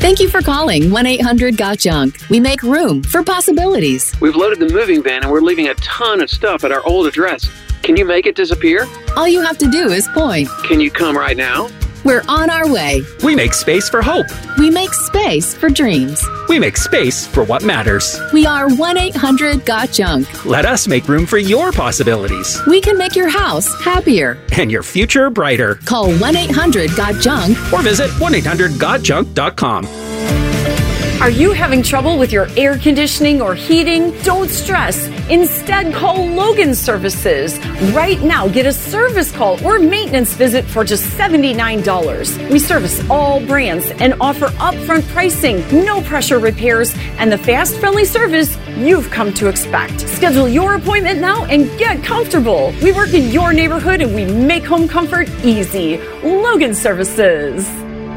Thank you for calling 1-800-GOT-JUNK. We make room for possibilities. We've loaded the moving van and we're leaving a ton of stuff at our old address. Can you make it disappear? All you have to do is point. Can you come right now? We're on our way. We make space for hope. We make space for dreams. We make space for what matters. We are 1-800-GOT-JUNK. Let us make room for your possibilities. We can make your house happier. And your future brighter. Call 1-800-GOT-JUNK or visit 1-800-GOT-JUNK.com. Are you having trouble with your air conditioning or heating? Don't stress. Instead, call Logan Services. Right now, get a service call or maintenance visit for just $79. We service all brands and offer upfront pricing, no pressure repairs, and the fast, friendly service you've come to expect. Schedule your appointment now and get comfortable. We work in your neighborhood and we make home comfort easy. Logan Services.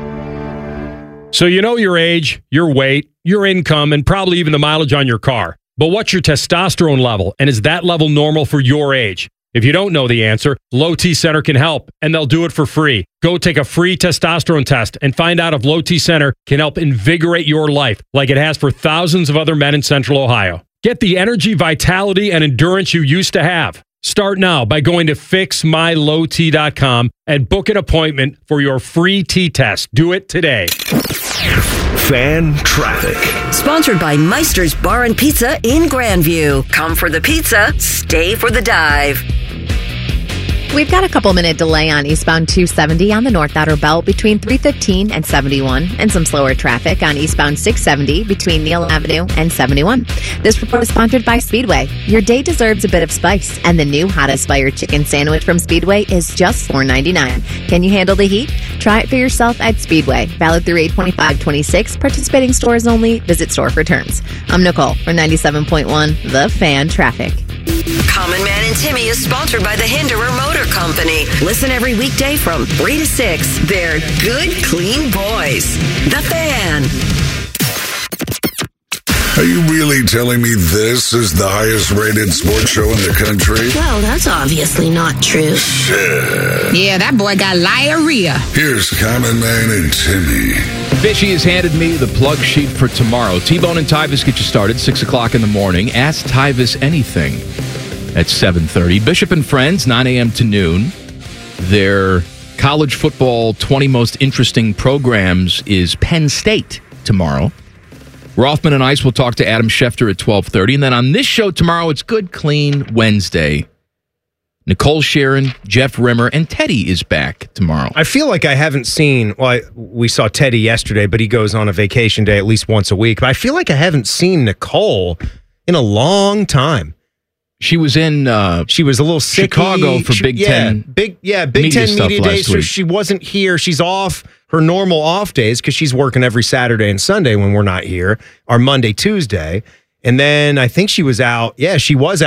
So you know your age, your weight, your income, and probably even the mileage on your car. But what's your testosterone level? And is that level normal for your age? If you don't know the answer, Low T Center can help, and they'll do it for free. Go take a free testosterone test and find out if Low T Center can help invigorate your life like it has for thousands of other men in Central Ohio. Get the energy, vitality, and endurance you used to have. Start now by going to fixmylowt.com and book an appointment for your free T-test. Do it today. Fan Traffic. Sponsored by Meister's Bar and Pizza in Grandview. Come for the pizza, stay for the dive. We've got a couple-minute delay on eastbound 270 on the North Outer Belt between 315 and 71, and some slower traffic on eastbound 670 between Neal Avenue and 71. This report is sponsored by Speedway. Your day deserves a bit of spice, and the new Hot Aspire Chicken Sandwich from Speedway is just $4.99. Can you handle the heat? Try it for yourself at Speedway. Valid through 8/25/26. Participating stores only. Visit store for terms. I'm Nicole for 97.1 The Fan Traffic. Common Man and Timmy is sponsored by the Hinderer Motor Company. Listen every weekday from 3 to 6. They're good, clean boys. The Fan. Are you really telling me this is the highest rated sports show in the country? Well, that's obviously not true. Shit. Yeah, that boy got diarrhea. Here's Common Man and Timmy. Fishy has handed me the plug sheet for tomorrow. T-Bone and Tyvis get you started 6 o'clock in the morning. Ask Tyvis anything at 7:30. Bishop and Friends, 9 a.m. to noon. Their college football 20 most interesting programs is Penn State tomorrow. Rothman and Ice will talk to Adam Schefter at 12:30. And then on this show tomorrow, it's Good Clean Wednesday. Nicole Sharon, Jeff Rimmer, and Teddy is back tomorrow. I feel like I haven't seen, we saw Teddy yesterday, but he goes on a vacation day at least once a week. But I feel like I haven't seen Nicole in a long time. She was in she was a little sicky. Chicago for Big Ten. Big Ten Media Days. So she wasn't here. She's off her normal off days because she's working every Saturday and Sunday when we're not here, our Monday, Tuesday. And then I think she was out. Yeah, she was out.